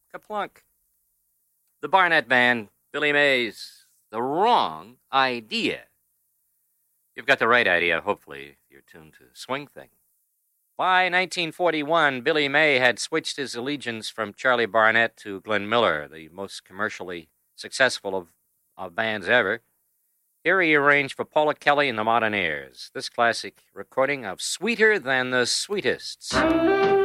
Kaplunk. The Barnett Band, Billy Mays. The wrong idea. You've got the right idea, hopefully, if you're tuned to Swing Thing. By 1941, Billy May had switched his allegiance from Charlie Barnett to Glenn Miller, the most commercially successful of bands ever. Here he arranged for Paula Kelly and the Modernaires, this classic recording of Sweeter Than the Sweetest.